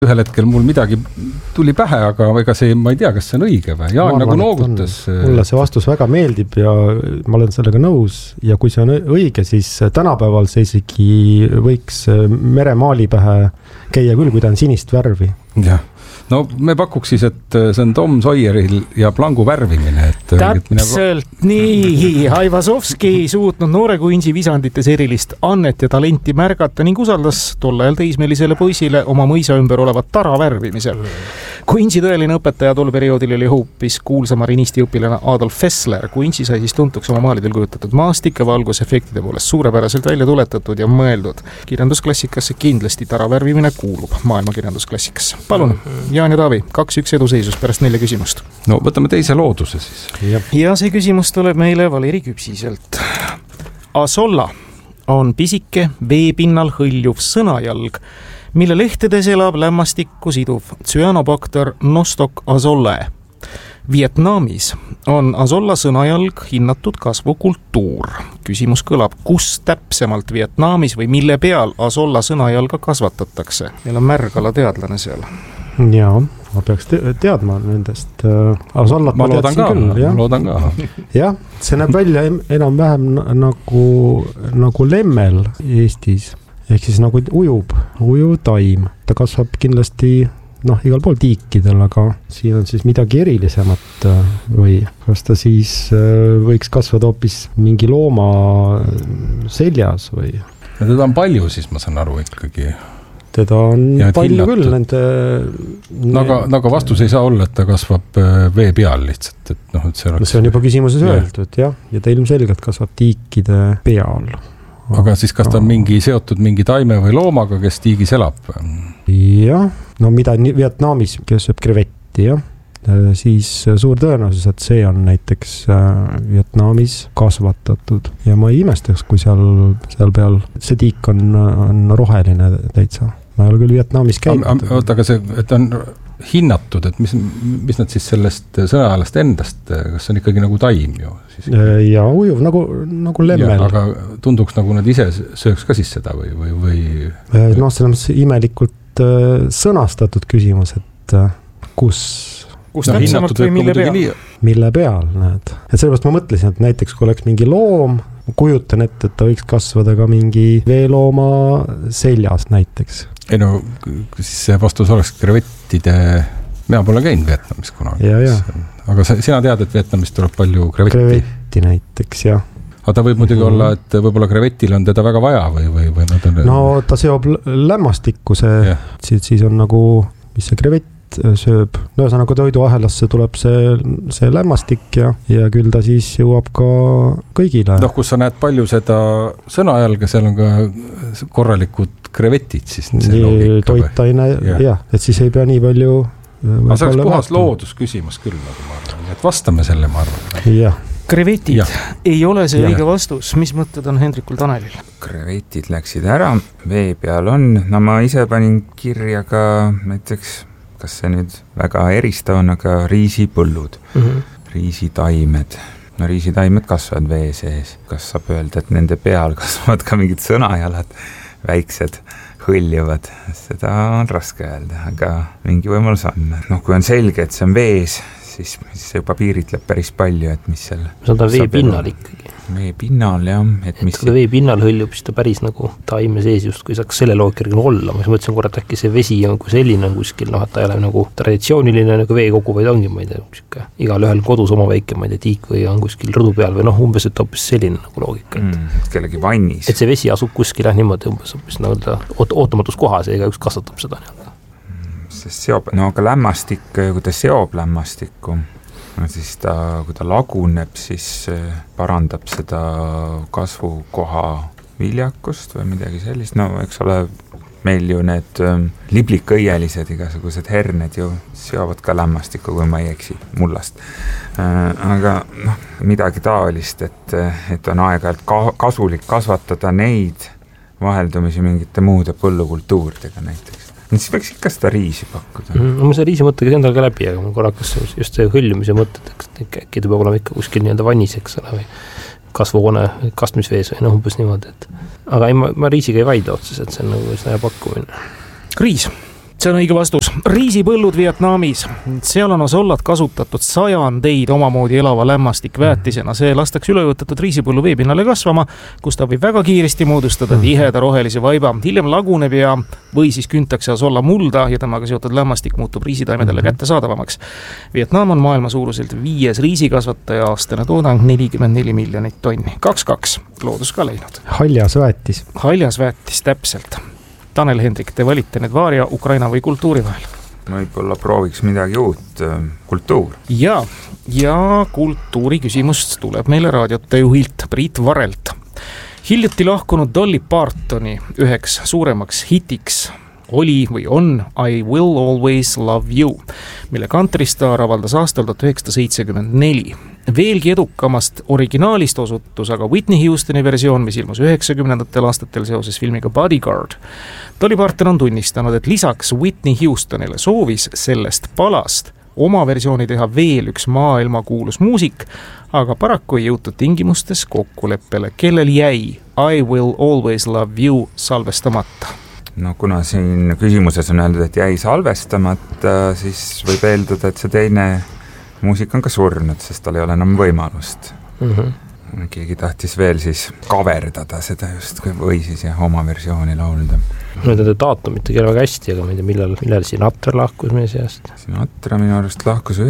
Ühel hetkel mul midagi tuli pähe, aga ega see, ma ei tea, kas see on õige või? Jaan nagu noogutas. Mulle see vastus väga meeldib ja ma olen sellega nõus ja kui see on õige, siis tänapäeval see isegi võiks meremaali pähe käia küll, kui ta on sinist värvi. Jah. No me pakuks siis, et see on Tom Sawyeril ja plangu värvimine. Täpselt nii. Aivasovski suutnud noore kuinsi visandites erilist annet ja talenti märgata ning usaldas tol ajal teismelisele poisile oma mõisa ümber olevat tara värvimisel. Kuinsi tõeline õpetaja tol perioodil oli hoopis kuulsa marinisti õpilane Adolf Fessler. Kuinsi sai siis tuntuks oma maalidel kujutatud maastike valgusefektide poolest suurepäraselt välja tuletatud ja mõeldud. Kirjandusklassikasse kindlasti tara värvimine kuulub maailma kirjandusklassikasse. Palun, Jaan ja Taavi, 2-1 eduseisus pärast 4 küsimust. No võtame teise looduse siis. Ja see küsimus tuleb meile Valeri Küpsiselt. Azolla on pisike veepinnal hõljuv sõnajalg, mille lehtedes elab lämmastikku siduv Cyanobacter nostoc azollae. Vietnamis on azolla sõnajalg hinnatud kasvukultuur. Küsimus kõlab, kus täpsemalt Vietnamis või mille peal azolla sõnajalga kasvatatakse? Meil on märgala teadlane seal. Jaa, ma peaks teadma nendest. Azollat ma loodan ka. Jah, see näeb välja enam-vähem nagu lemmel Eestis. Ehk siis nagu ujuv taim. Ta kasvab kindlasti igal pool tiikidel, aga siin on siis midagi erilisemat või kas ta siis võiks kasvada hoopis mingi looma seljas või? Ja teda on palju siis, ma saan aru ikkagi. Teda on palju küll nende... Aga vastus ei saa olla, et ta kasvab vee peal lihtsalt. See on juba küsimuses öeldud, jah. Ja ta ilmselgelt kasvab tiikide peal. Aga siis kas ta on seotud mingi taime või loomaga, kes tiigis elab? Jah, mida Vietnamis, kes sööb krevetti, jah. Siis suur tõenäosus, et see on näiteks Vietnamis kasvatatud ja ma ei imestaks, kui seal peal see tiik on roheline täitsa. Ma ei ole küll Vietnamis käinud. Aga see, et on hinnatud, et mis nad siis sellest sõnajalast endast, kas see on ikkagi nagu taim ju? Ja ujuv, nagu lemmel. Aga tunduks nagu nad ise sööks ka siis seda või? Selles imelikult sõnastatud küsimus, et kus täpsemalt või mille peal? Mille peal, näed. Et sellepärast ma mõtlesin, et näiteks kui oleks mingi loom, kujutan ette, et ta võiks kasvada ka mingi veelooma seljas näiteks. Ei siis see vastus oleks krevettide... Mina pole käinud Vietnamis kunagi. Ja. Aga sina tead, et Vietnamis tuleb palju krevetti? Krevetti näiteks, jah. Aga ta võib muidugi olla, et võib-olla krevetil on teda väga vaja või nad on... No ta seob lämmastikku, siis on nagu, mis see krevett sööb. Ühesõnaga toiduahelasse tuleb see lämmastik ja küll ta siis jõuab ka kõigile. Kus sa näed palju seda sõnajalga, seal on ka korralikud krevetid siis. Toitaine, jah, et siis ei pea nii palju... Aga see oleks puhas loodusküsimus küll, nagu ma arvan. Et vastame selle, ma arvan. Jah. Krevetid ei ole see õige vastus. Mis mõtted on Hendrikul Tanelil? Krevetid läksid ära, vee peal on. No ma ise panin kirja ka näiteks, kas see nüüd väga eristav on, aga riisipõllud, riisitaimed. No riisitaimed kasvavad vee sees. Kas saab öelda, et nende peal kasvavad ka mingid sõnajalad, väiksed, hõljuvad? Seda on raske öelda, aga mingi võimalus on. Kui on selge, et see on vees, siis see juba piiritleb päris palju, et mis seal... See on vee pinnal ikkagi. Vee pinnal, jah. Kui ta vee pinnal hõljub, siis ta päris nagu taime sees just, kui saaks selle loogirgi olla. Ma mõtlesin korra, et äkki see vesi on kui selline kuskil, et ta ei ole nagu traditsiooniline nagu veekogu, vaid ongi, ma ei tea, igal ühel kodus oma väike, ma ei tea, tiik või on kuskil rõdu peal või umbes, et hoopis selline nagu loogika. Kellegi vannis. Et see vesi asub kuskil niimoodi umbes ootamatus kohas ja igaüks kasvatab seda nii. Aga lämmastik, kui ta seob lämmastikku, siis kui ta laguneb, siis parandab seda kasvukoha viljakust või midagi sellist. Eks ole, meil ju need liblikõielised igasugused herned ju seovad ka lämmastikku, kui ma ei eksi, mullast. Aga midagi taolist, et on aeg-ajalt kasulik kasvatada neid vaheldumisi mingite muude põllukultuuridega näiteks. Siis võiks ikka seda riisi pakkuda. Ma seda riisi mõttega endal ka läbi, aga ma korrakas just see hõljumise mõtted, äkki ta peab olema ikka kuskil nii-öelda vannis, eks ole, või kasvukoone kastmisvees või umbes niimoodi. Aga ma riisiga ei vaida otses, et see on nagu seda pakkumine. Kriis. see on õige vastus. Riisipõllud Vietnamis. Seal on asollad kasutatud sajandeid omamoodi elava lämmastikväetisena. See lastakse ülevõtetud riisipõllu veepinnale kasvama, kus ta võib väga kiiresti moodustada tiheda rohelise vaiba. Hiljem laguneb ja või siis küntakse asolla mulda ja temaga seotud lämmastik muutub riisitaimedele kättesaadavamaks. Vietnam on maailma suuruselt 5. riisikasvataja, aastane toodang 44 miljonit tonni. 2-2, loodus ka läinud. Haljasväetis. Haljasväetis, täpselt. Tanel Hendrik, te valite need vaaria Ukraina või kultuuri vahel? Võib-olla prooviks midagi uut, kultuur. Ja kultuuri küsimust tuleb meile raadiote juhilt Priit Varelt. Hiljuti lahkunud Dolly Partoni üheks suuremaks hitiks oli või on I Will Always Love You, mille kantristaar avaldas aastal 1974. Veelgi edukamast originaalist osutus aga Whitney Houstoni versioon, mis ilmus 90. aastatel seoses filmiga Bodyguard. Dolly Parton on tunnistanud, et lisaks Whitney Houstonile soovis sellest palast oma versiooni teha veel üks maailmakuulus muusik, aga paraku ei jõutud tingimustes kokkuleppele, kellel jäi I Will Always Love You salvestamata. No kuna siin küsimuses on öeldud, et jäi salvestamata, siis võib eeldada, et see teine muusik on ka surnud, sest tal ei ole enam võimalust. Keegi tahtis veel siis kaverdada seda just või siis oma versiooni laulda. Ma ei tea daatumit tegi väga hästi, aga ma ei tea, millal Sinatra lahkus meie seast. Sinatra minu arust lahkus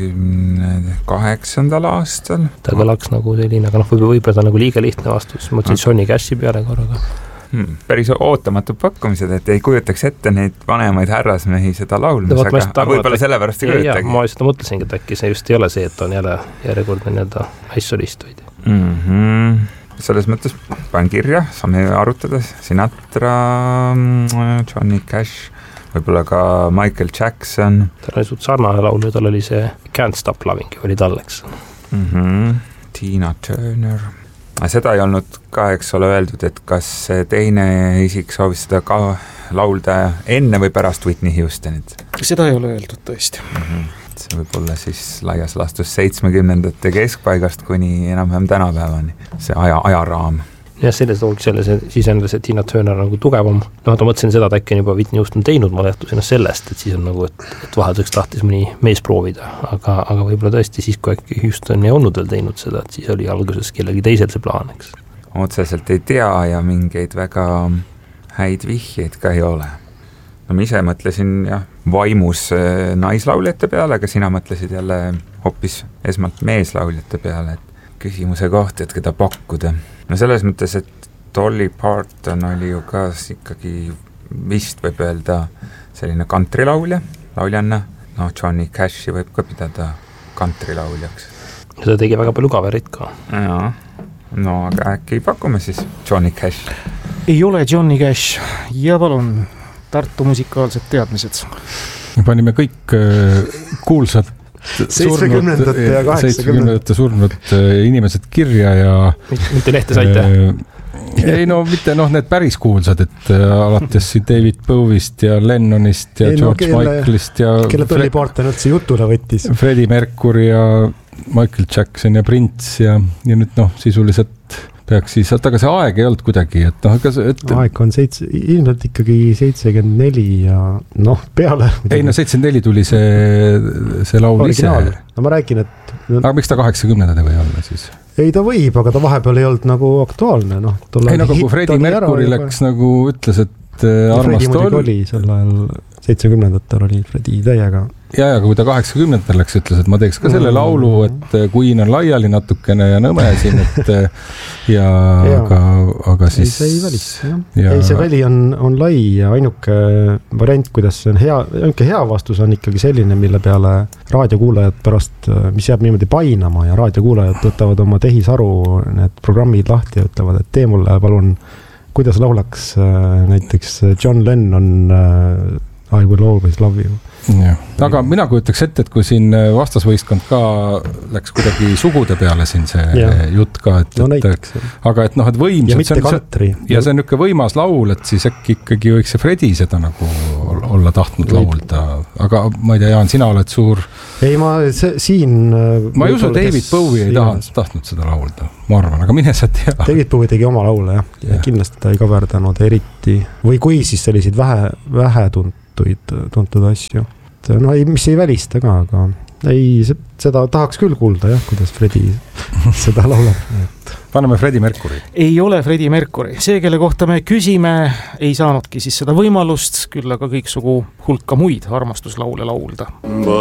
98. aastal. Ta kõlaks nagu selline, aga võib-olla ta nagu liiga lihtne vastus. Ma mõtlesin Johnny Cashi peale korraga. Päris ootamatud pakkumised, et ei kujutaks ette neid vanemaid härrasmehi seda laulmas, aga võib-olla sellepärast ei kujutagi. Ma just mõtlesingi, et äkki see just ei ole see, et on jälle järjekordne nii-öelda häissolist võid. Selles mõttes panen kirja, saame arutada Sinatra, Johnny Cash, võib-olla ka Michael Jackson. Tal oli suht sarnane laul ja tal oli see Can't Stop Loving, oli talleks. Tina Turner. Seda ei olnud ka, eks ole, öeldud, et kas teine isik soovis seda ka laulda enne või pärast Whitney Houstonit? Seda ei ole öeldud tõesti. See võib olla siis laias laastus 70. keskpaigast kuni enam-vähem tänapäevani, see ajaraam. Ja selles loogiks siis endas, et Tina Turner on nagu tugevam. Ta mõtlesin seda, et äkki on juba Whitney Houston teinud, ma lähtus ennast sellest, et siis on nagu, et vahelduseks tahtis mõni mees proovida, aga võib-olla tõesti siis, kui äkki Houston ei olnud veel teinud seda, et siis oli alguses kellegi teisel see plaan, eks. Otseselt ei tea ja mingeid väga häid vihjeid ka ei ole. No ma ise mõtlesin vaimus naislauljate peale, aga sina mõtlesid jälle hoopis esmalt meeslauljate peale, et küsimuse kohta, et keda pakkuda. No selles mõttes, et Dolly Parton oli ju ka ikkagi vist võib öelda selline countrylauljanna. No Johnny Cashi võib ka pidada countrylaujaks. Seda tegi väga palju kaverit ka. Jaa, no aga äkki pakume siis Johnny Cash. Ei ole Johnny Cash ja palun Tartu musikaalsed teadmised. Panime kõik kuulsad 70. ja 80. surnud inimesed kirja ja mitte lehte saite? Ei mitte need päris kuulsad, et alates David Bowie'st ja Lennonist ja George Michaelist ja kelle Dolly Parton üldse jutule võttis. Freddie Mercury ja Michael Jackson ja Prince ja nüüd sisuliselt peaks siis, aga see aeg ei olnud kuidagi, et aeg on ilmselt ikkagi 74 ja peale. Ei, 74 tuli see laul originaal. Ise. No ma räägin, et... Aga miks ta 80-ndad või olla siis? Ei, ta võib, aga ta vahepeal ei olnud nagu aktuaalne. Ei, nagu kui Freddie Mercury läks nagu ütles, et armast oli sel ajal 70-ndatel oli Freddie täiega. Ja, aga kui ta 80-ndatel läks, ütles, et ma teeks ka selle laulu, et Queen on laiali natukene ja nõme siin, et aga siis... Ei, see ei välis, Ei, see väli on lai ja ainuke variant, kuidas see on ainuke hea vastus on ikkagi selline, mille peale raadiokuulajad pärast, mis jääb niimoodi painama ja raadiokuulajad võtavad oma tehisaru need programmid lahti ja ütlevad, et tee mulle palun, kuidas laulaks näiteks John Lennon I Will Always Love You. Ja. Aga mina kujutaks ette, et kui siin vastasvõistkond ka läks kuidagi sugude peale siin see jutt ka, aga et võimsad, ja mitte country. Ja see on niisugune võimas laul, et siis äkki ikkagi võiks see Freddie seda nagu olla tahtnud laulda, aga ma ei tea, Jaan, sina oled suur... Ei, ma ei usu, David Bowie ei tahtnud seda laulda, ma arvan, aga mine sa tea. David Bowie tegi oma laule, ja kindlasti ta ei kaverdanud eriti, või kui siis selliseid vähe tuntud tuntud asju. No ei, mis ei välista ka, aga ei, seda tahaks küll kuulda jah, kuidas Fredi seda laulab. Paneme Freddie Mercury. Ei ole Freddie Mercury. See, kelle kohta me küsime, ei saanudki siis seda võimalust, küll aga kõiksugu hulka muid armastuslaule laulda.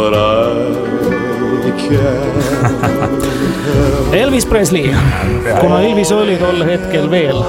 Elvis Presley, kuna Elvis oli tol hetkel veel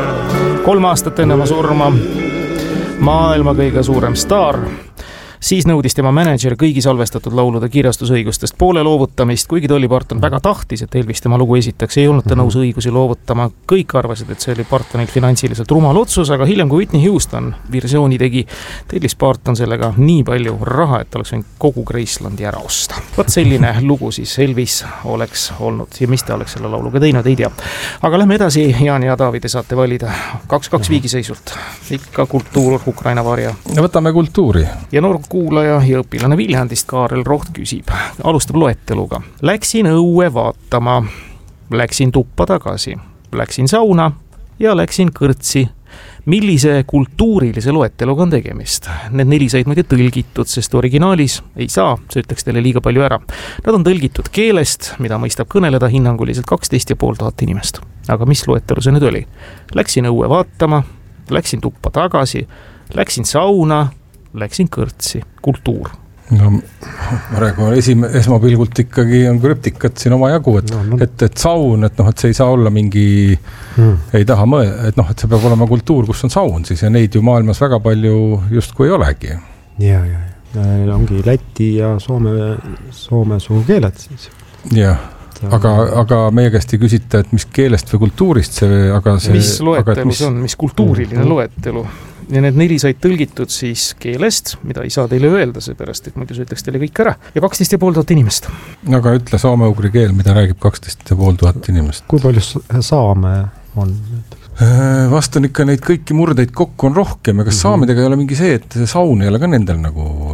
3 aastat enne oma surma maailma kõige suurem staar, siis nõudis tema mänedžer kõigi salvestatud laulude kirjastusõigustest poole loovutamist, kuigi Dolly Parton väga tahtis, et Elvis tema lugu esitaks, ei olnud ta nõus õigusi loovutama. Kõik arvasid, et see oli Partonilt finantsiliselt rumal otsus, aga hiljem, kui Whitney Houston versiooni tegi, tellis Parton sellega nii palju raha, et oleks võinud kogu Gracelandi ära osta. Võt selline lugu siis Elvis oleks olnud ja mis ta oleks selle lauluga teinud, ei tea. Aga lähme edasi, Jaan ja Daavide saate valida 2-2 viigiseisult. Ikka kultuur, Ukraina varja. Ja võtame kultuuri. Ja noor kuulaja ja õpilane Viljandist Kaarel Roht küsib, alustab loeteluga. Läksin õue vaatama, läksin tuppa tagasi, läksin sauna ja läksin kõrtsi. Millise kultuurilise loeteluga on tegemist? Need 4 said muide tõlgitud, sest originaalis ei saa, see ütleks teile liiga palju ära. Nad on tõlgitud keelest, mida mõistab kõneleda hinnanguliselt 12 500 inimest. Aga mis loetelu see nüüd oli? Läksin õue vaatama, läksin tuppa tagasi, läksin sauna, läksin kõrtsi, kultuur. No, praegu esmapilgult ikkagi on krüptikat siin oma jagu, et saun, et see ei saa olla mingi, ei taha et see peab olema kultuur, kus on saun siis ja neid ju maailmas väga palju justkui ei olegi. Ja. Ongi Läti ja Soome suu keeled siis. Jah. Aga meie käest ei küsita, et mis keelest või kultuurist see, aga see... Mis loetelu see on, mis kultuuriline loetelu? Ja need 4 said tõlgitud siis keelest, mida ei saa teile öelda, seepärast, et muidu see ütleks teile kõik ära. Ja 12 500 inimest. Aga ütle soome-ugri keel, mida räägib 12 500 inimest. Kui palju saame on? Vast on ikka neid kõiki murdeid kokku on rohkem, ja kas saamidega ei ole mingi see, et saun ei ole ka nendel nagu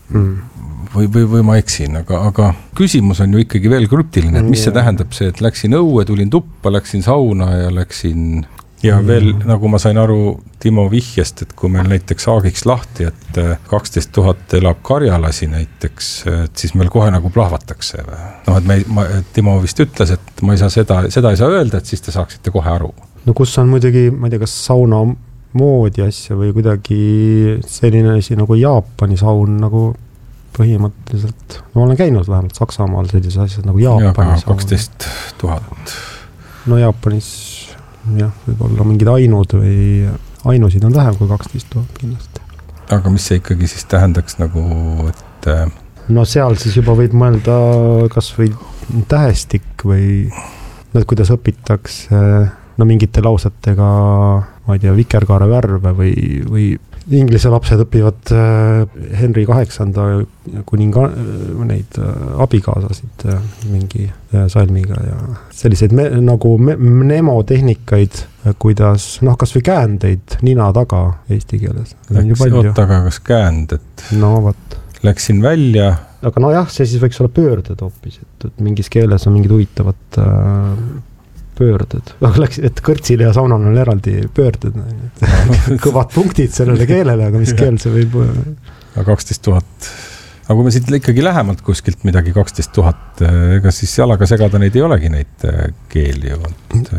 või ma eksin, aga küsimus on ju ikkagi veel krüptiline, et mis see tähendab see, et läksin õue, tulin tuppa, läksin sauna ja läksin... Ja veel, nagu ma sain aru Timo vihjest, et kui meil näiteks aagiks lahti, et 12 000 elab karjalasi näiteks, et siis meil kohe nagu plahvatakse. Et Timo vist ütles, et ma ei saa seda ei saa öelda, et siis te saaksite kohe aru. No kus on muidugi, ma ei tea, kas sauna moodi asja või kuidagi selline asi nagu Jaapani saun nagu põhimõtteliselt. No olen käinud vähemalt Saksamaal sellised asjad nagu Jaapani saun. 12 000. No Jaapanis... jah, võib-olla mingid ainusid on vähem kui 12 000 kindlasti. Aga mis see ikkagi siis tähendaks nagu, et... No seal siis juba võid mõelda kas või tähestik või kuidas õpitakse mingite lausetega, ma ei tea, vikerkaare värve või inglise lapsed õpivad Henry VIII kuninga neid abikaasasid mingi salmiga ja selliseid nagu mnemotehnikaid, kuidas, kas või käändeid nina taga eesti keeles. Aga kas käänd, et läksin välja? Aga nojah, see siis võiks olla pöörded hoopis, et mingis keeles on mingid huvitavad pöörded. Et kõrtsile ja saunal on eraldi pöörded. Kõvad punktid sellele keelele, aga mis keel see võib... Aga 12 000... Aga kui me siit ikkagi lähemalt kuskilt midagi 12 000, ega siis jalaga segada neid ei olegi neid keeli ju?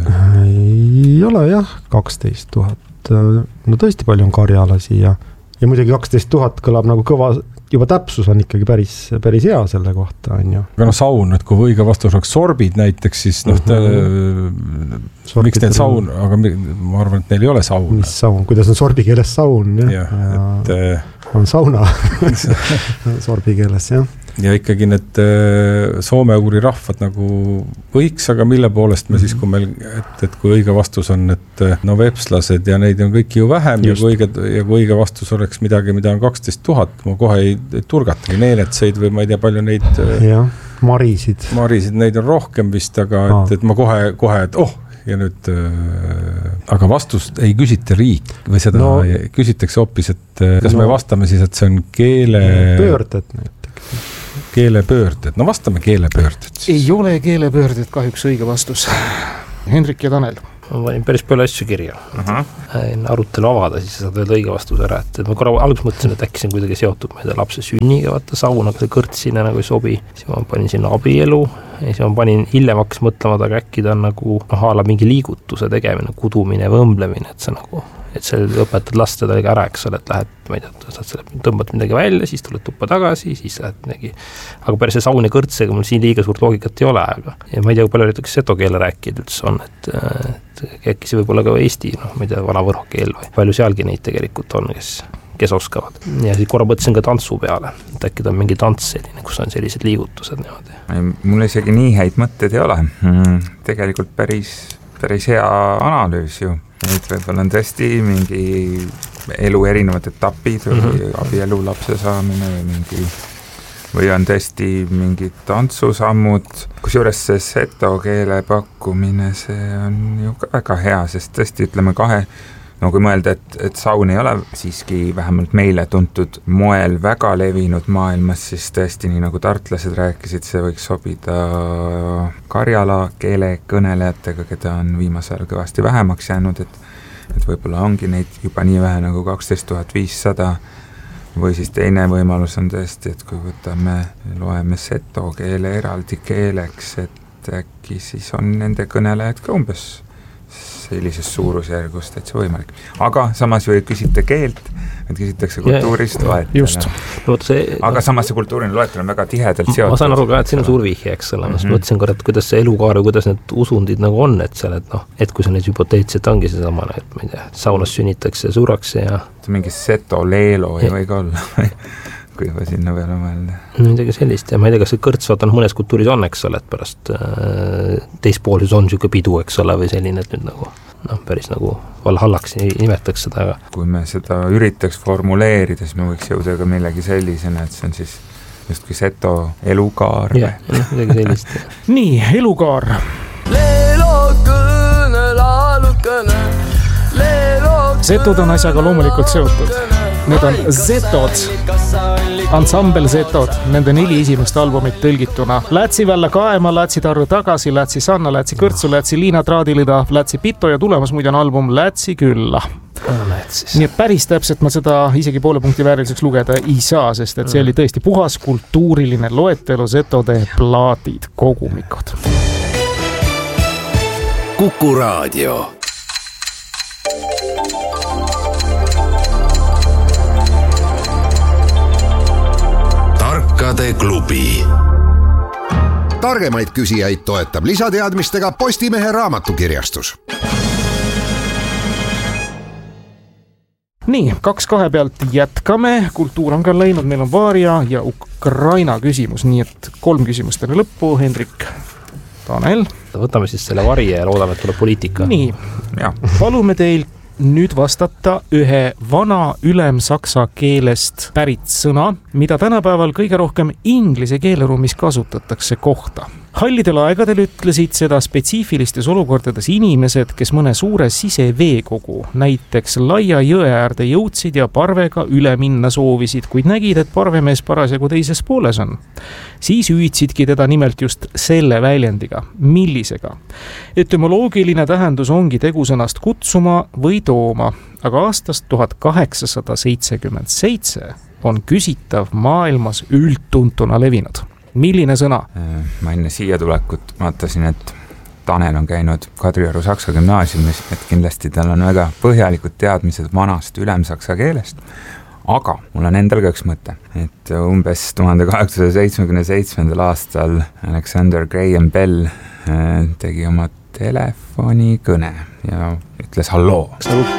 Ei ole jah, 12 000. No tõesti palju on karjalasi ja muidugi 12 000 kõlab nagu kõva... Juba täpsus on ikkagi päris hea selle kohta, on ju. Aga saun, et kui õige vastus oleks sorbid näiteks, siis miks need saun, aga ma arvan, et neil ei ole saun. Mis saun? Kuidas on sorbi keeles saun? On sauna sorbi keeles, jah. Ja ikkagi need soome-ugri rahvad nagu võiks, aga mille poolest me siis, kui meil, et kui õige vastus on, et vepslased ja neid on kõik ju vähem ja kui õige vastus oleks midagi, mida on 12 000, ma kohe ei turgatagi neenetseid või ma ei tea palju neid... Jah, marisid, neid on rohkem vist, aga et ma kohe, et ja nüüd, aga vastust ei küsita riik või seda küsitakse hoopis, et kas me vastame siis, et see on pöörded näiteks. Keelepöörded, vastame keelepöörded siis. Ei ole keelepöörded kahjuks õige vastus. Hendrik ja Tanel. Ma panin päris palju asju kirja. Enne arutelu avada, siis saad öelda õige vastuse ära. Et ma korra alguses mõtlesin, et äkki see on kuidagi seotud ma ei tea, lapse sünniga, vaata saun, aga see kõrts sinna nagu ei sobi. Siis ma panin sinna abielu ja siis ma panin hiljem hakkas mõtlema, aga äkki ta on nagu haala mingi liigutuse tegemine, kudumine või õmblemine, et see nagu et sa õpetad last teda ära, eks ole, et lähed, ma ei tea, saad selle, tõmbad midagi välja, siis tuled tuppa tagasi, siis lähed midagi. Aga päris see sauni kõrtsega mul siin liiga suurt loogikat ei ole, aga ja ma ei tea, kui palju näiteks seto keele rääkida üldse on, et äkki see võib olla ka Eesti, ma ei tea, vana võrho keel või palju sealgi neid tegelikult on, kes oskavad. Ja siis korra mõtlesin ka tantsu peale, et äkki ta on mingi tants selline, kus on sellised liigutused niimoodi. Mul isegi nii häid mõtteid ei ole. Tegelikult päris hea analüüs ju. Et võib-olla on tõesti mingi elu erinevad etapid või abielu lapse saamine või on tõesti mingid tantsusammud. Kusjuures see seto keele pakkumine, see on ju väga hea, sest tõesti ütleme kui mõelda, et saun ei ole siiski vähemalt meile tuntud moel väga levinud maailmas, siis tõesti nii nagu tartlased rääkisid, see võiks sobida Karjala keele kõnelejatega, keda on viimasel kõvasti vähemaks jäänud, et võib-olla ongi neid juba nii vähe nagu 12 500 või siis teine võimalus on tõesti, et kui loeme seto keele eraldi keeleks, et äkki siis on nende kõnelejad ka umbes sellises suurusjärgust, et see võimalik. Aga samas ju ei küsita keelt, et küsitakse kultuurist loetele. Aga samas see kultuuriline loetel on väga tihedalt seotud. Ma saan aru ka, et siin on suur vihje, eks ole. Ma mõtlesin korra, et kuidas see elukaar või kuidas need usundid nagu on, et seal, et kui see neid hüpoteetselt ongi see samane, et ma ei tea, saunas sünnitakse ja surrakse ja mingi seto leelo ei või ka olla kui juba sinna peale mõelda. Midagi sellist ja ma ei tea, kas see kõrts mõnes kultuuris on, eks ole, et pärast teispoolsus on siuke pidu, eks ole, või selline, et nüüd nagu päris nagu valhallaks nimetaks seda, aga kui me seda üritaks formuleerida, siis me võiks jõuda ka millegi sellisena, et see on siis justkui seto elukaar. Jah, midagi sellist. Nii, elukaar. Setod on asjaga loomulikult seotud. Need on Zetod, ansambel Zetod, nende 4 esimest albumit tõlgituna. Lätsi välja kaema, Lätsi tarru tagasi, Lätsi sanna, Lätsi kõrtsu, Lätsi liina traadilida, Lätsi pito ja tulemas muide on album Lätsi külla. Nii et päris täpselt ma seda isegi poole punkti vääriliseks lugeda ei saa, sest et see oli tõesti puhas kultuuriline loetelu Zetode plaadid, kogumikud. Kuku Raadio. Tarkade klubi. Targemaid küsijaid toetab lisateadmistega Postimehe raamatukirjastus. Nii, 2-2 pealt jätkame. Kultuur on ka läinud, meil on Vaaria ja Ukraina küsimus, nii et 3 küsimust enne lõppu. Hendrik, Tanel. Võtame siis selle Varje ja loodame, et tuleb poliitika. Nii, palume teil nüüd vastata ühe vana ülemsaksa keelest pärit sõna, mida tänapäeval kõige rohkem inglise keeleruumis kasutatakse kohta. Hallidel aegadel ütlesid seda spetsiifilistes olukordades inimesed, kes mõne suure siseveekogu, näiteks laia jõe äärde jõudsid ja parvega üle minna soovisid, kuid nägid, et parvemees parasjagu teises pooles on. Siis hüüdsidki teda nimelt just selle väljendiga, millisega. Etümoloogiline tähendus ongi tegusõnast kutsuma või tooma, aga aastast 1877 on küsitav maailmas üldtuntuna levinud. Milline sõna? Ma enne siia tulekut vaatasin, et Tanel on käinud Kadrioru Saksa gümnaasiumis, et kindlasti tal on väga põhjalikud teadmised vanast ülemsaksa keelest. Aga mul on endal ka üks mõte, et umbes 1877. aastal Alexander Graham Bell tegi oma telefonikõne ja ütles halloo.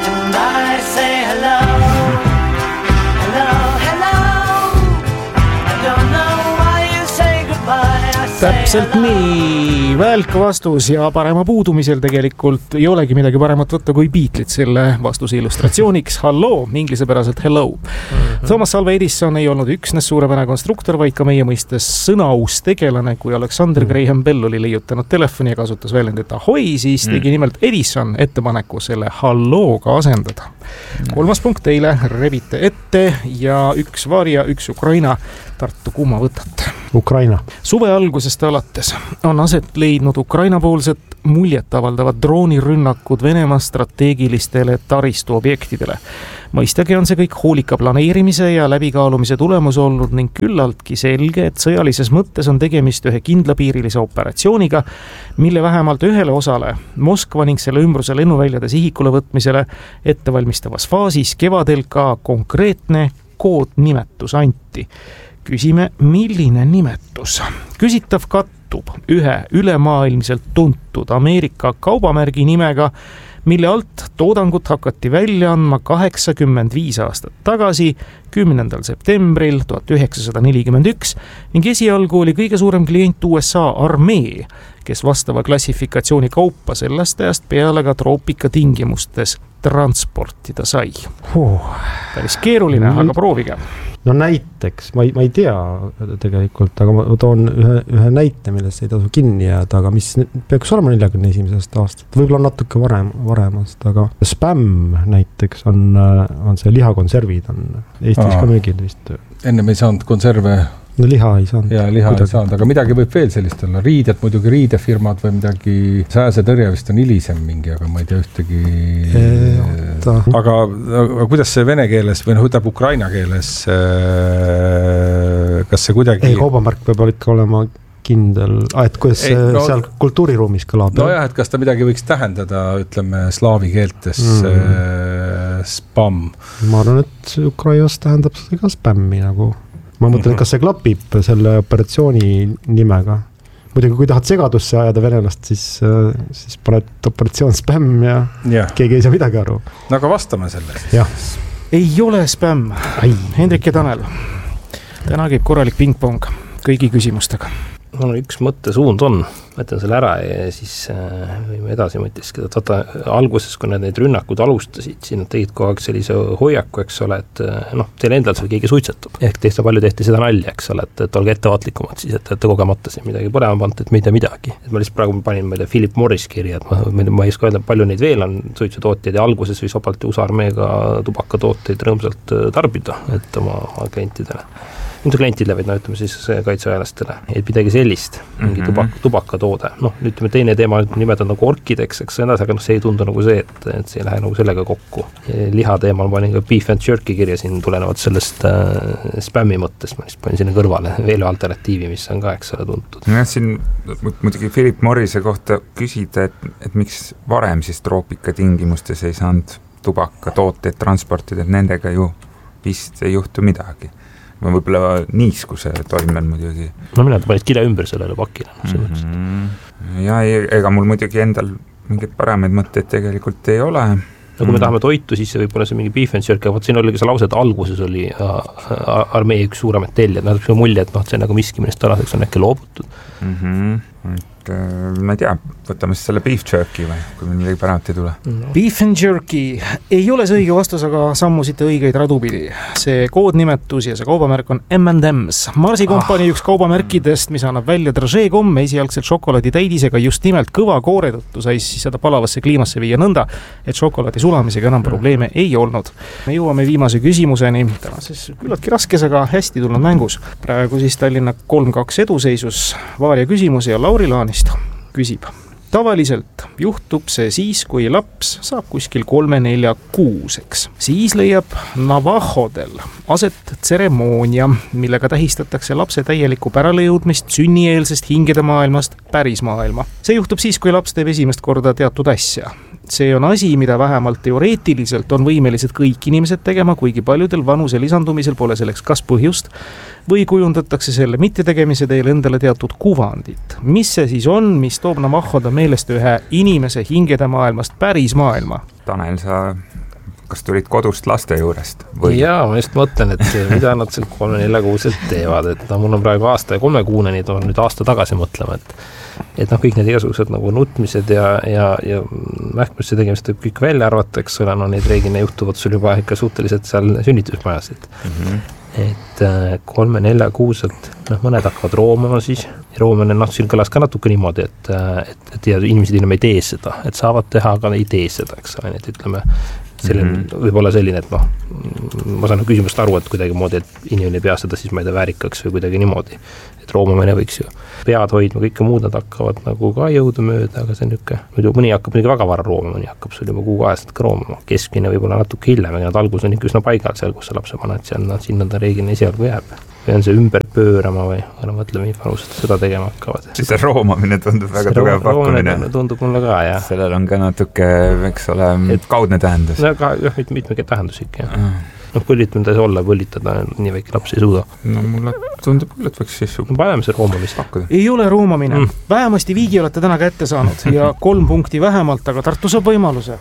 Täpselt nii, välk vastus ja parema puudumisel tegelikult ei olegi midagi paremat võtta kui Beatleid selle vastuse illustratsiooniks. Halloo, inglisepäraselt hello. Thomas Alva Edison ei olnud üksnes suurepärane konstruktor, vaid ka meie mõistes sõnaus tegelane, kui Alexander Graham Bell oli leiutanud telefoni ja kasutas väljendit ahoi, siis tegi nimelt Edison ettepaneku selle hallooga asendada. 3. punkt teile, rebite ette ja 1 Vaaria, 1 Ukraina. Tartu, kumma võtate? Ukraina. Suve algusest alates on aset leidnud Ukraina-poolset muljetavaldavad droonirünnakud Venemaa strateegilistele taristuobjektidele. Mõistagi on see kõik hoolika planeerimise ja läbikaalumise tulemus olnud ning küllaltki selge, et sõjalises mõttes on tegemist ühe kindlapiirilise operatsiooniga, mille vähemalt ühele osale Moskva ning selle ümbruse lennuväljade sihikule võtmisele ettevalmistavas faasis kevadel ka konkreetne koodnimetus anti. Küsime, milline nimetus? Küsitav kattub ühe ülemaailmselt tuntud Ameerika kaubamärgi nimega, mille alt toodangut hakati välja andma 85 aastat tagasi, 10. septembril 1941 ning esialgu oli kõige suurem klient USA armee, kes vastava klassifikatsiooni kaupa sellest ajast peale ka troopika tingimustes transportida sai. Päris keeruline, aga proovige. No näiteks, ma ei tea tegelikult, aga ma toon ühe näite, millest ei tasu kinni jääda, aga mis peaks olema 41. aastat, võib-olla natuke varemast, aga spämm näiteks on see lihakonservid on Eestis ka müügil vist. Enne me ei saanud konserve. No liha ei saanud. Ja liha ei saanud, aga midagi võib veel sellist olla. Riided, muidugi riidefirmad või midagi, sääsetõrje vist on hilisem mingi, aga ma ei tea ühtegi. Aga kuidas see vene keeles või ütleb Ukraina keeles, kas see kuidagi. Ei, kaubamärk peab ikka olema kindel, et kuidas seal kultuuriruumis kõlab. No jah, et kas ta midagi võiks tähendada, ütleme, slaavi keeltes spamm. Ma arvan, et Ukrainas tähendab seda ka spämmi nagu. Ma mõtlen, kas see klapib selle operatsiooni nimega. Muidugi, kui tahad segadusse ajada venelast, siis paned operatsioon spämm ja keegi ei saa midagi aru. No aga vastame sellest. Jah. Ei ole spämm. Hendrik ja Tanel. Täna käib korralik pingpong kõigi küsimustega. No üks mõttesuund on, mõtlen selle ära ja siis võime edasi mõtiskeda. Vaata, alguses, kui need rünnakud alustasid, siin nad tegid kogu aeg sellise hoiaku, eks ole, et teil endal seal keegi suitsetab. Ehk palju tehti seda nalja, eks ole, et olge ettevaatlikumad siis, et kogemata siin midagi põlema pant, et me ei tea midagi. Et ma lihtsalt praegu panin Philip Morris kirja, et ma ei oska öelda, palju neid veel on suitsutootjaid ja alguses võis vabalt USA armeega tubakatooteid rõõmsalt tarbida, et oma klientidele. Nüüd klientidele, vaid ütleme siis kaitseväelastele, et midagi sellist, mingi tubakatoode. Ütleme teine teema, nimed on nagu orkideks, eks aga see ei tundu nagu see, et see ei lähe nagu sellega kokku. Liha teemal ma panin ka beef and jerky kirja siin tulenevad sellest spämmi mõttest, ma panin sinna kõrvale veel alternatiivi, mis on ka eks ole tuntud. Ja siin muidugi Philip Morrise kohta küsida, et miks varem siis troopika tingimustes ei saanud tubakatooteid transportida, et nendega ju vist ei juhtu midagi. Või võib-olla niiskuse toimel muidugi. No mina panid kirja ümber sellele pakile. Ja ega mul muidugi endal mingeid paremaid mõtteid tegelikult ei ole. No kui me tahame toitu, siis võib-olla see mingi beef and jerky, aga siin oli ka see lause, et alguses oli armee üks suuremat tellijad. Näeb see mulje, et see on nagu miski, millest tänaseks on äkki loobutud. Ma ei tea, võtame siis selle beef jerky või, kui meil midagi paremat ei tule. Beef and jerky ei ole see õige vastus, aga sammusite õigeid radupidi. See koodnimetus ja see kaubamärk on M&M's. Marsi kompanii üks kaubamärkidest, mis annab välja dražeekomme esialgselt šokolaadi täidisega just nimelt kõva koore tõttu sai siis seda palavasse kliimasse viia nõnda, et šokolaadi sulamisega enam probleeme ei olnud. Me jõuame viimase küsimuseni, tänases küllaltki raskes, aga hästi tulnud mängus. Praegu siis Tallinna 3-2 eduseisus Vaaria küsimus ja Lauri Laanist küsib. Tavaliselt juhtub see siis, kui laps saab kuskil 3-4-6. Siis leiab navahodel aset tseremoonia, millega tähistatakse lapse täielikku päralejõudmist sünnieelsest hingede maailmast päris maailma. See juhtub siis, kui laps teeb esimest korda teatud asja. See on asi, mida vähemalt teoreetiliselt on võimelised kõik inimesed tegema, kuigi paljudel vanuse lisandumisel pole selleks kas põhjust või kujundatakse selle mittetegemise teel endale teatud kuvandit. Mis see siis on, mis toob navahoda meelest ühe inimese hingede maailmast päris maailma? Tanel, kas tulid kodust laste juurest? Või? Jaa, ma just mõtlen, et mida nad seal 3-4-6 teevad, et mul on praegu aasta ja 3 kuune, nii toon nüüd aasta tagasi mõtlema, et kõik need igasugused nagu nutmised ja mähkmisse tegemist võib kõik välja arvata, eks ole, neid reegina juhtuvad sul juba ikka suhteliselt seal sünnitusmajas, et 3-4-6 mõned hakkavad roomama siis, roomane siin kõlas ka natuke niimoodi, et inimesed enam ei tee seda, et saavad teha, aga ei tee seda, eks ole, et ütleme, võib olla selline, et ma saan küsimust aru, et kuidagi moodi, et inimene ei pea seda siis ma ei tea väärikaks või kuidagi niimoodi, et roomamine võiks ju pead hoidma, kõike muud nad hakkavad nagu ka jõudumööda, aga see on niisugune, muidu mõni hakkab muidugi väga vara roomama, mõni hakkab sul juba kuuaastat ka roomama, keskmine võib-olla natuke hiljem, aga nad algus on ikka üsna paigal seal, kus sa lapse paned, sinna ta reeglina esialgu jääb. Või on see ümber pöörama või mõtleme infanused seda tegema hakkavad. See roomamine tundub väga tugev pakkumine. Tundub mulle ka, jah. Sellel on ka natuke, eks ole, kaudne tähendus. No ka mitmegi tähendus ikka, jah. Põlitamine olla, põlitada, nii väike laps ei suuda. No mulle tundub küll, et võiks siis paneme see roomamist pakkuda. Ei ole roomamine. Vähemasti viigi olete täna kätte saanud ja 3 punkti vähemalt, aga Tartu saab võimaluse.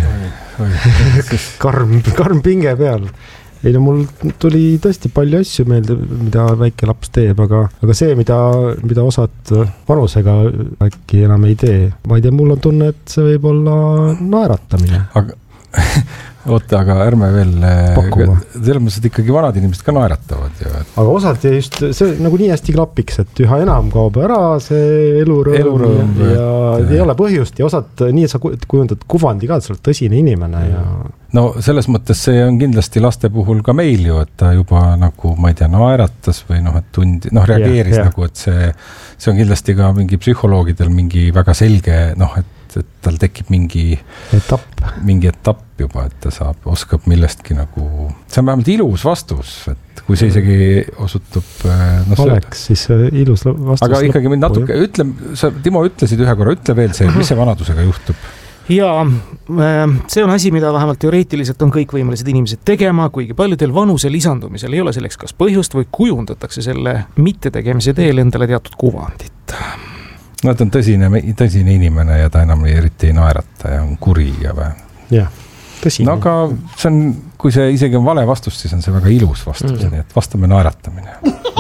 Karm pinge peal. Ei no mul tuli tõesti palju asju meelde, mida väike laps teeb, aga see, mida osad vanusega äkki enam ei tee. Ma ei tea, mul on tunne, et see võib olla naeratamine. Aga ärme veel selles mõttes, et ikkagi vanad inimesed ka naeratavad ju. Aga osad just, see nagu nii hästi klapiks, et üha enam kaob ära see elurõõm ja ei ole põhjust ja osad nii sa kujundad kuvandi ka, et sa oled tõsine inimene ja no selles mõttes see on kindlasti laste puhul ka meil ju, et ta juba nagu, ma ei tea, naeratas või et reageeris nagu, et see on kindlasti ka mingi psühholoogidel mingi väga selge, et tal tekib mingi etapp juba, et ta oskab millestki nagu, see on vähemalt ilus vastus, et kui see isegi osutub oleks, siis ilus vastus. Aga ikkagi mind natuke, Timo ütlesid ühe korra, ütle veel see, mis see vanadusega juhtub? Jaa, see on asi, mida vähemalt teoreetiliselt on kõik võimelised inimesed tegema, kuigi paljudel vanuse lisandumisel ei ole selleks kas põhjust või kujundatakse selle mittetegemise teel endale teatud kuvandit. No ta on tõsine inimene ja ta enam eriti ei naerata ja on kuri ja või. Jah, tõsine. No aga see on, kui see isegi on vale vastus, siis on see väga ilus vastus, nii et vastame naeratamine.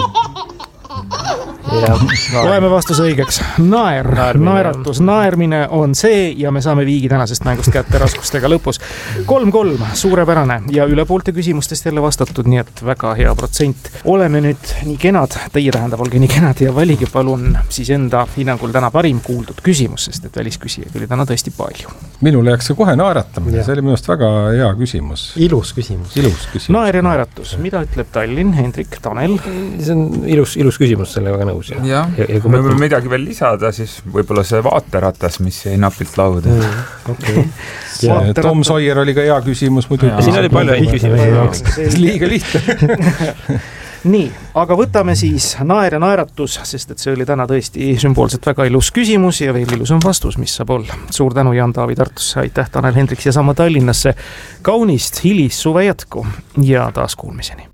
Loeme vastuse õigeks. Naeratus, naermine on see ja me saame viigi tänasest mängust kätte raskustega lõpus. 3-3, suurepärane ja üle poolte küsimustest jälle vastatud, nii et väga hea protsent. Oleme nüüd nii kenad, teie tähendab, olge nii kenad ja valige palun siis enda hinnangul täna parim kuuldud küsimus, sest et välisküsijaid oli täna tõesti palju. Minule jääks see kohe naeratamine, see oli minust väga hea küsimus. Ilus küsimus. Naer ja naeratus, mida ütleb Tallinn, Hendrik, Tanel? See on ilus küsimus, selle väga nõus. Ja kui me võime midagi veel lisada, siis võib-olla see vaateratas, mis jäi napilt lauda. Tom Sawyer oli ka hea küsimus muidu. Siin oli palju häid küsimusi. Liiga lihtne. Nii, aga võtame siis naer ja naeratus, sest et see oli täna tõesti sümboolselt väga ilus küsimus ja veel ilusam vastus, mis saab olla. Suur tänu Jan-Taavi Tartusse, aitäh Tanel Hendriks ja sama Tallinnasse. Kaunist hilissuve jätku ja taas kuulmiseni.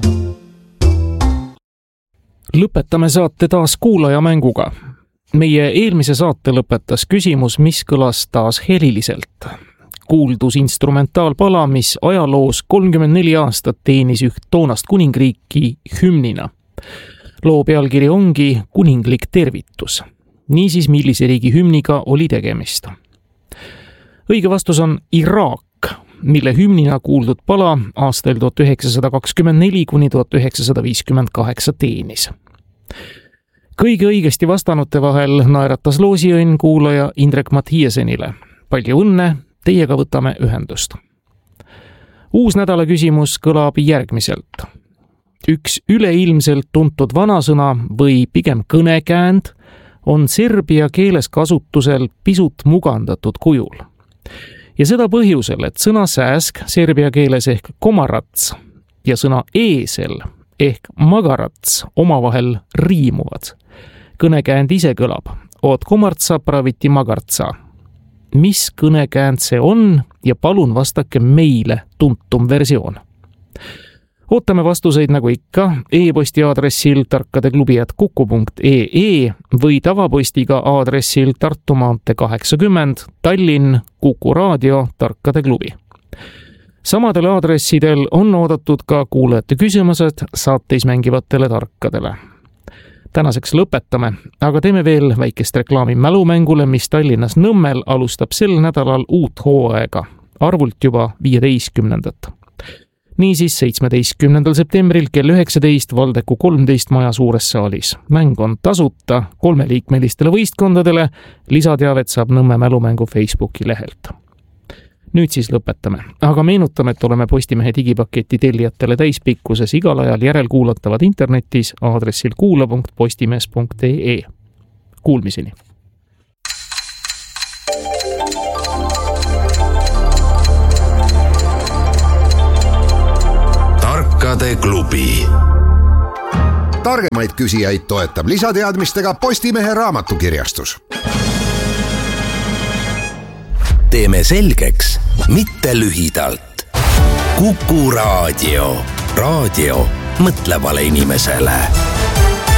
Lõpetame saate taas kuulajamänguga. Meie eelmise saate lõpetas küsimus, mis kõlas taas heliliselt. Kuuldus instrumentaalpala, mis ajaloos 34 aastat teenis üht toonast kuningriiki hümnina. Loo pealkiri ongi Kuninglik tervitus. Niisiis, millise riigi hümniga oli tegemist? Õige vastus on Iraak, mille hümnina kuuldud pala aastail 1924 kuni 1958 teenis. Kõige õigesti vastanute vahel naeratas loosiõnn kuulaja Indrek Mathiasenile. Palju õnne, teiega võtame ühendust. Uus nädala küsimus kõlab järgmiselt. Üks üleilmselt tuntud vanasõna või pigem kõnekäänd on serbia keeles kasutusel pisut mugandatud kujul. Ja seda põhjusel, et sõna sääsk serbia keeles ehk komarats ja sõna eesel ehk magarats omavahel riimuvad. Kõnekäänd ise kõlab, oot komartsa praviti magartsa. Mis kõnekäänd see on ja palun vastake meile tuntum versioon. Ootame vastuseid nagu ikka e-posti aadressil tarkadeklubi@kuku.ee või tavapostiga aadressil Tartu maantee 80 Tallinn Kuku Raadio Tarkade klubi. Samadel aadressidel on oodatud ka kuulajate küsimused saateis mängivatele tarkadele. Tänaseks lõpetame, aga teeme veel väikest reklaami mälumängule, mis Tallinnas Nõmmel alustab sel nädalal uut hooaega, arvult juba 15. Niisiis 17. septembril kell 19 Valdeku 13 maja suures saalis. Mäng on tasuta 3-liikmelistele võistkondadele, lisateavet saab Nõmme mälumängu Facebooki lehelt. Nüüd siis lõpetame, aga meenutame, et oleme Postimehe digipaketi tellijatele täispikkuses igal ajal järelkuulatavad internetis aadressil kuula.postimees.ee. Kuulmiseni! Tarkade klubi. Targemaid küsijaid toetab lisateadmistega Postimehe raamatukirjastus. Teeme selgeks, mitte lühidalt. Kuku Raadio. Raadio mõtlevale inimesele.